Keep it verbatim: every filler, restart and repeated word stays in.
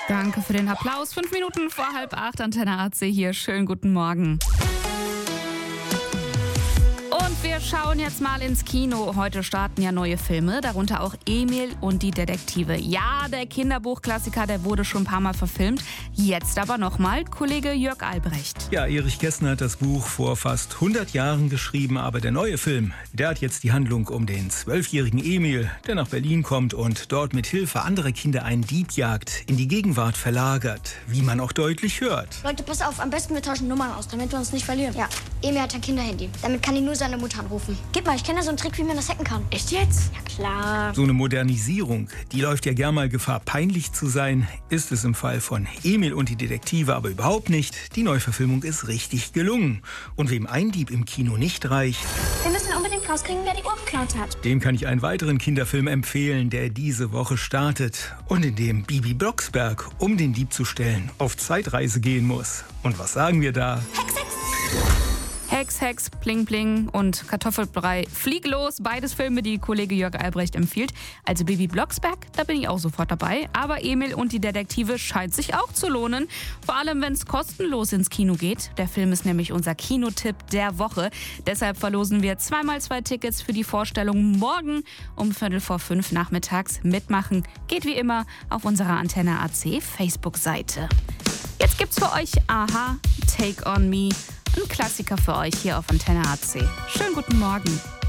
Danke für den Applaus. Fünf Minuten vor halb acht, Antenne A C hier. Schönen guten Morgen. Und wir schauen jetzt mal ins Kino. Heute starten ja neue Filme, darunter auch Emil und die Detektive. Ja, der Kinderbuchklassiker, der wurde schon ein paar Mal verfilmt. Jetzt aber nochmal Kollege Jörg Albrecht. Ja, Erich Kästner hat das Buch vor fast hundert Jahren geschrieben, aber der neue Film, der hat jetzt die Handlung um den zwölfjährigen Emil, der nach Berlin kommt und dort mit Hilfe anderer Kinder einen Dieb jagt, in die Gegenwart verlagert, wie man auch deutlich hört. Leute, pass auf, am besten wir tauschen Nummern aus, damit wir uns nicht verlieren. Ja, Emil hat ein Kinderhandy. Damit kann ihn nur seine Mutter anrufen. Gib mal, ich kenne da so einen Trick, wie man das hacken kann. Echt jetzt? Ja, klar. So eine Modernisierung, die läuft ja gern mal Gefahr, peinlich zu sein, ist es im Fall von Emil und die Detektive aber überhaupt nicht. Die Neuverfilmung ist richtig gelungen. Und wem ein Dieb im Kino nicht reicht, Wir müssen unbedingt rauskriegen, wer die Uhr geklaut hat. dem kann ich einen weiteren Kinderfilm empfehlen, der diese Woche startet und in dem Bibi Blocksberg, um den Dieb zu stellen, auf Zeitreise gehen muss. Und was sagen wir da? Hex, Hex. Hex, Hex, Pling, Pling und Kartoffelbrei. Flieg los, beides Filme, die Kollege Jörg Albrecht empfiehlt. Also Bibi Blocksberg, da bin ich auch sofort dabei. Aber Emil und die Detektive scheint sich auch zu lohnen. Vor allem, wenn es kostenlos ins Kino geht. Der Film ist nämlich unser Kinotipp der Woche. Deshalb verlosen wir zweimal zwei Tickets für die Vorstellung morgen um Viertel vor fünf nachmittags. Mitmachen geht wie immer auf unserer Antenne A C Facebook-Seite. Jetzt gibt's für euch Aha, Take on Me. Ein Klassiker für euch hier auf Antenne A C. Schönen guten Morgen.